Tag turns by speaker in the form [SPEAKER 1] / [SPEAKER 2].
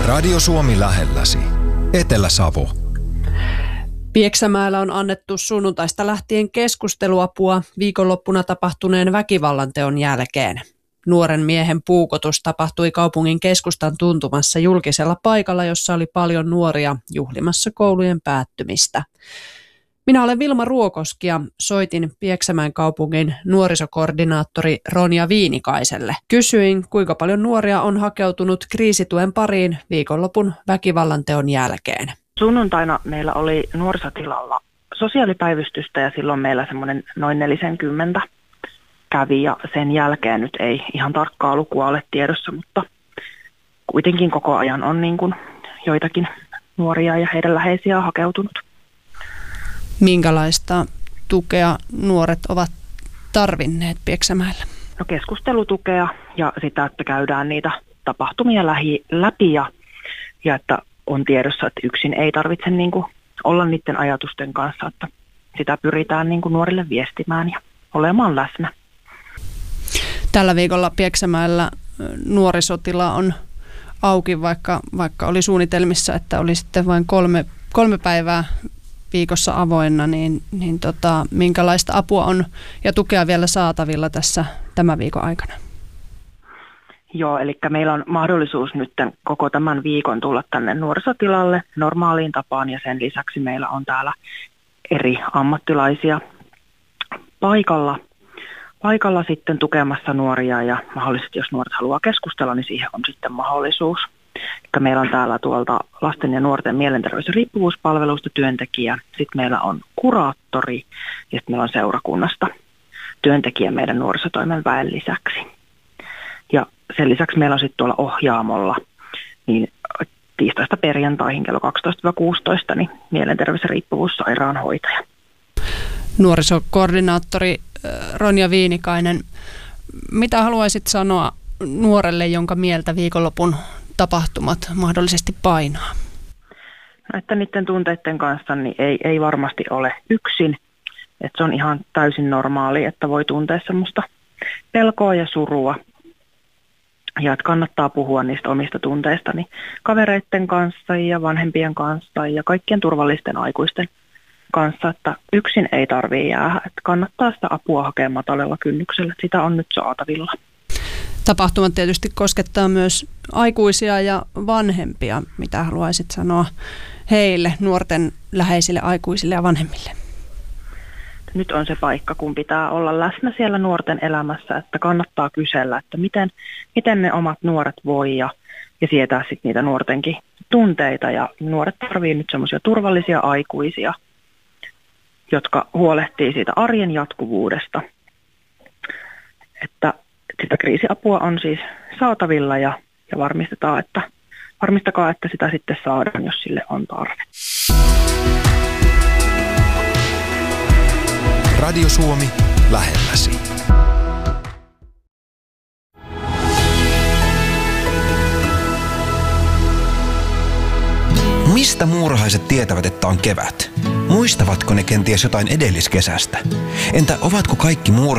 [SPEAKER 1] Radio Suomi lähelläsi. Etelä-Savo.
[SPEAKER 2] Pieksämäellä on annettu sunnuntaista lähtien keskusteluapua viikonloppuna tapahtuneen väkivallanteon jälkeen. Nuoren miehen puukotus tapahtui kaupungin keskustan tuntumassa julkisella paikalla, jossa oli paljon nuoria juhlimassa koulujen päättymistä. Minä olen Vilma Ruokoski ja soitin Pieksämäen kaupungin nuorisokoordinaattori Ronja Viinikaiselle. Kysyin, kuinka paljon nuoria on hakeutunut kriisituen pariin viikonlopun väkivallanteon jälkeen.
[SPEAKER 3] Sunnuntaina meillä oli nuorisotilalla sosiaalipäivystystä ja silloin meillä semmoinen noin 40 kävi ja sen jälkeen nyt ei ihan tarkkaa lukua ole tiedossa, mutta kuitenkin koko ajan on niin kuin joitakin nuoria ja heidän läheisiä hakeutunut.
[SPEAKER 2] Minkälaista tukea nuoret ovat tarvinneet Pieksämäellä?
[SPEAKER 3] No keskustelutukea ja sitä, että käydään niitä tapahtumia läpi ja että on tiedossa, että yksin ei tarvitse niin kuin olla niiden ajatusten kanssa, että sitä pyritään niin kuin nuorille viestimään ja olemaan läsnä.
[SPEAKER 2] Tällä viikolla Pieksämäellä nuorisotila on auki, vaikka oli suunnitelmissa, että oli sitten vain kolme päivää viikossa avoinna, niin minkälaista apua on ja tukea vielä saatavilla tässä tämän viikon aikana?
[SPEAKER 3] Joo, eli meillä on mahdollisuus nyt koko tämän viikon tulla tänne nuorisotilalle normaaliin tapaan ja sen lisäksi meillä on täällä eri ammattilaisia paikalla sitten tukemassa nuoria ja mahdollisesti jos nuoret haluaa keskustella, niin siihen on sitten mahdollisuus. Eli meillä on täällä tuolta lasten ja nuorten mielenterveys- ja riippuvuuspalveluista työntekijä, sitten meillä on kuraattori ja sitten meillä on seurakunnasta työntekijä meidän nuorisotoimen väen lisäksi. Ja sen lisäksi meillä on sitten tuolla Ohjaamolla niin tiistaista perjantaihin kello 12-16 niin mielenterveys- ja riippuvuussairaanhoitaja.
[SPEAKER 2] Nuorisokoordinaattori Ronja Viinikainen, mitä haluaisit sanoa nuorelle, jonka mieltä viikonlopun tapahtumat mahdollisesti painaa?
[SPEAKER 3] No, että niiden tunteiden kanssa niin ei varmasti ole yksin. Että se on ihan täysin normaali, että voi tuntea semmoista pelkoa ja surua. Ja että kannattaa puhua niistä omista tunteista niin kavereiden kanssa ja vanhempien kanssa ja kaikkien turvallisten aikuisten kanssa, että yksin ei tarvitse jäädä. Että kannattaa sitä apua hakea matalalla kynnyksellä, että sitä on nyt saatavilla.
[SPEAKER 2] Tapahtumat tietysti koskettaa myös aikuisia ja vanhempia. Mitä haluaisit sanoa heille, nuorten läheisille aikuisille ja vanhemmille?
[SPEAKER 3] Nyt on se paikka, kun pitää olla läsnä siellä nuorten elämässä, että kannattaa kysellä, että miten ne omat nuoret voi ja sietää sitten niitä nuortenkin tunteita. Ja nuoret tarvitsevat nyt semmoisia turvallisia aikuisia, jotka huolehtii siitä arjen jatkuvuudesta. Että sitä kriisiapua on siis saatavilla ja varmistakaa, että sitä sitten saadaan, jos sille on tarve.
[SPEAKER 1] Radio Suomi lähelläsi. Mistä muurahaiset tietävät, että on kevät? Muistavatko ne kenties jotain edelliskesästä? Entä ovatko kaikki muurahaiset